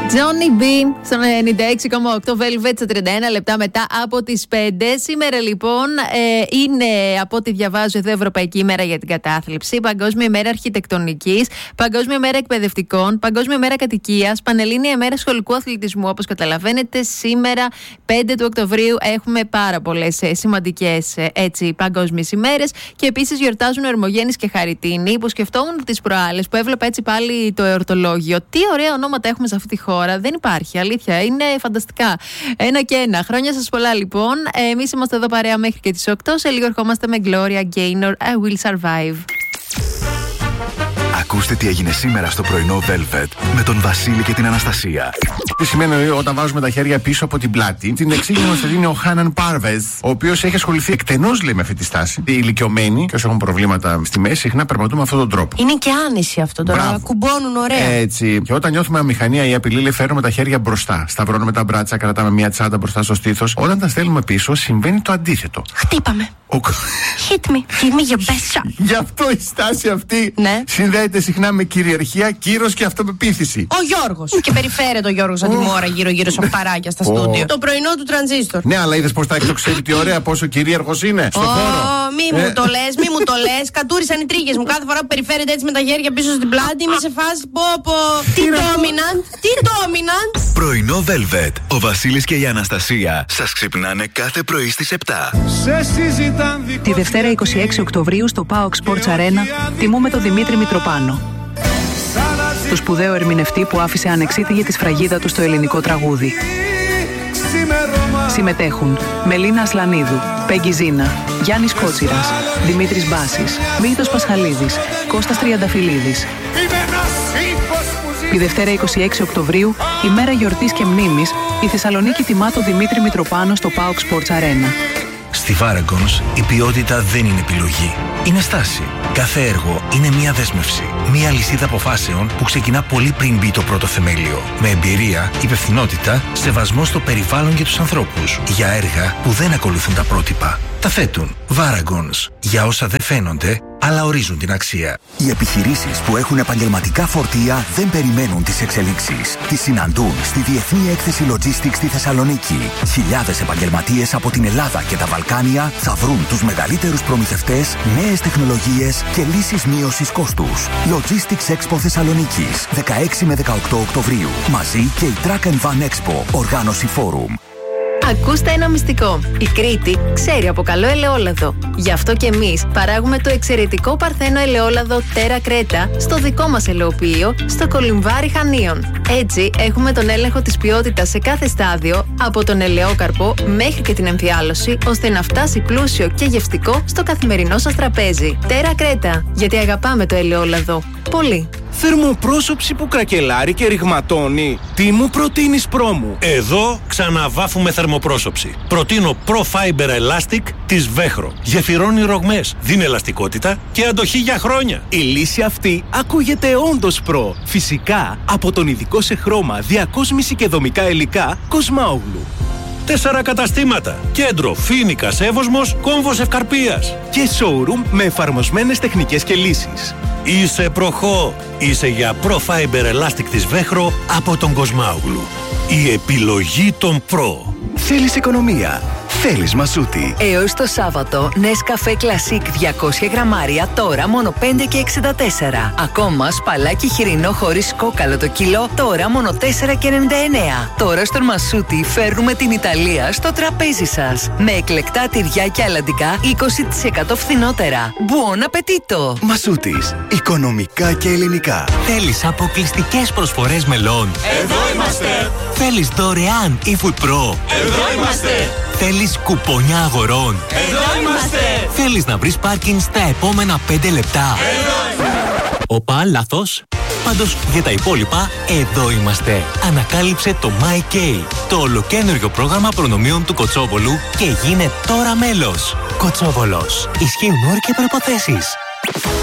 Johnny B στον 96,8 Velvet στα 31 λεπτά μετά από τις 5. Σήμερα λοιπόν είναι, από ό,τι διαβάζω εδώ, Ευρωπαϊκή ημέρα για την κατάθλιψη, Παγκόσμια ημέρα αρχιτεκτονικής, Παγκόσμια ημέρα εκπαιδευτικών, Παγκόσμια ημέρα κατοικίας, Πανελλήνια ημέρα σχολικού αθλητισμού. Όπως καταλαβαίνετε, σήμερα 5 του Οκτωβρίου έχουμε πάρα πολλές σημαντικές παγκόσμιες ημέρες. Και επίσης γιορτάζουν ο Ερμογένης και Χαριτίνη, που σκεφτόμουν τις προάλλες, που έβλεπα έτσι πάλι το εορτολόγιο. Τι ωραία ονόματα έχουμε σε αυτή τη χώρα. Δεν υπάρχει, αλήθεια. Είναι φανταστικά. Ένα και ένα. Χρόνια σας πολλά, λοιπόν. Εμείς είμαστε εδώ παρέα μέχρι και τις 8. Σε λίγο ερχόμαστε με Gloria Gaynor, I Will Survive. Ακούστε τι έγινε σήμερα στο πρωινό Velvet με τον Βασίλη και την Αναστασία. Τι σημαίνει όταν βάζουμε τα χέρια πίσω από την πλάτη. Την εξήγηση μας δίνει ο Χάναν Πάρβεζ, ο οποίος έχει ασχοληθεί εκτενώς, λέει, με αυτή τη στάση. Οι ηλικιωμένοι και όσοι έχουν προβλήματα στη μέση, συχνά περπατούν με αυτόν τον τρόπο. Είναι και άνεση αυτό τώρα. Μπράβο. Κουμπώνουν ωραία. Έτσι. Και όταν νιώθουμε αμηχανία ή απειλή, λέει, φέρνουμε τα χέρια μπροστά. Σταυρώνουμε τα μπράτσα, κρατάμε μια τσάντα μπροστά στο στήθος. Όταν τα στέλνουμε πίσω, συμβαίνει το αντίθετο. Χτύπαμε. Hit me. Give me your best shot. Γι' αυτό η στάση αυτή συνδέεται συχνά με κυριαρχία, κύρος και αυτοπεποίθηση. Ο Γιώργος. Και περιφέρεται ο Γιώργος σαν τη μόρα γύρω-γύρω σε παράκια στα στούντιο. Το πρωινό του τρανζίστορ. Ναι, αλλά είδες πως τα εκτοξεύει, τι ωραία, πόσο κυρίαρχος είναι στο χώρο. Μη μου το λες, κατούρισαν οι τρίγκες μου. Κάθε φορά που περιφέρεται έτσι με τα χέρια πίσω στην πλάτη, είμαι σε φάση πω. Τι dominant. Πρωινό Velvet. Ο Βασίλης και η Αναστασία σας ξυπνάνε κάθε πρωί στις 7. Τη Δευτέρα 26 Οκτωβρίου στο PAOK Sports Arena τιμούμε τον Δημήτρη Μητροπάνο, το σπουδαίο ερμηνευτή που άφησε ανεξίτηλη τη σφραγίδα του στο ελληνικό τραγούδι. Συμμετέχουν Μελίνα Ασλανίδου, Πέγγι Ζίνα, Γιάννης Κότσιρας, Δημήτρης Μπάσης, Μύθος Πασχαλίδης, Κώστας Τριανταφυλλίδης. Τη Δευτέρα 26 Οκτωβρίου, ημέρα γιορτής και μνήμης, η Θεσσαλονίκη τιμά τον Δημήτρη Μητροπάνο στο PAOK Sports Arena. Στη Varagons η ποιότητα δεν είναι επιλογή. Είναι στάση. Κάθε έργο είναι μια δέσμευση. Μια λυσίδα αποφάσεων που ξεκινά πολύ πριν μπει το πρώτο θεμέλιο. Με εμπειρία, υπευθυνότητα, σεβασμό στο περιβάλλον και τους ανθρώπους. Για έργα που δεν ακολουθούν τα πρότυπα. Τα θέτουν. Varagons. Για όσα δεν φαίνονται, αλλά ορίζουν την αξία. Οι επιχειρήσεις που έχουν επαγγελματικά φορτία δεν περιμένουν τις εξελίξεις. Τις συναντούν στη Διεθνή Έκθεση Logistics στη Θεσσαλονίκη. Χιλιάδες επαγγελματίες από την Ελλάδα και τα Βαλκάνια θα βρουν τους μεγαλύτερους προμηθευτές, νέες τεχνολογίες και λύσεις μείωσης κόστους. Logistics Expo Θεσσαλονίκης, 16 με 18 Οκτωβρίου. Μαζί και η Truck and Van Expo, οργάνωση Forum. Ακούστε ένα μυστικό. Η Κρήτη ξέρει από καλό ελαιόλαδο. Γι' αυτό και εμείς παράγουμε το εξαιρετικό παρθένο ελαιόλαδο Terra Creta στο δικό μας ελαιοποιείο στο Κολυμβάρι Χανίων. Έτσι έχουμε τον έλεγχο της ποιότητας σε κάθε στάδιο, από τον ελαιόκαρπο μέχρι και την εμφιάλωση, ώστε να φτάσει πλούσιο και γευστικό στο καθημερινό σας τραπέζι. Terra Creta, γιατί αγαπάμε το ελαιόλαδο. Πολύ. Θερμοπρόσωψη που κρακελάρει και ρηγματώνει. Τι μου προτείνεις, πρόμου? Εδώ ξαναβάφουμε θερμοπρόσωψη. Προτείνω Pro Fiber Elastic της Βέχρο. Γεφυρώνει ρογμές, δίνει ελαστικότητα και αντοχή για χρόνια. Η λύση αυτή ακούγεται όντως προ. Φυσικά από τον ειδικό σε χρώμα, διακόσμηση και δομικά υλικά Κοσμάογλου. 4 καταστήματα. Κέντρο Φοίνικας Εύωσμος, Κόμβος Ευκαρπίας. Και showroom με εφαρμοσμένες τεχνικές και λύσεις. Είσαι προχώ. Είσαι για Pro Fiber Elastic της Βέχρο από τον Κοσμάογλου. Η επιλογή των Pro. Θέλεις οικονομία? Θέλεις Μασούτη. Έως το Σάββατο, Nescafé Classic 200 γραμμάρια τώρα μόνο 5,64. Ακόμα σπαλάκι χοιρινό χωρίς κόκαλο το κιλό τώρα μόνο 4,99. Τώρα στον Μασούτη φέρνουμε την Ιταλία στο τραπέζι σας. Με εκλεκτά τυριά και αλαντικά 20% φθηνότερα. Buon appetito! Μασούτης. Οικονομικά και ελληνικά. Θέλεις αποκλειστικές προσφορές μελών? Εδώ είμαστε! Θέλεις δωρεάν eFood Pro? Εδώ είμαστε! Θέλεις κουπονιά αγορών? Εδώ είμαστε! Θέλεις να βρεις πάρκινγκ στα επόμενα 5 λεπτά? Εδώ είμαστε! Οπα, λάθος. Πάντως για τα υπόλοιπα, εδώ είμαστε. Ανακάλυψε το MyK, το ολοκαίνουργιο πρόγραμμα προνομίων του Κοτσόβολου και γίνε τώρα μέλος. Κοτσόβολος. Ισχύουν όροι και προϋποθέσεις.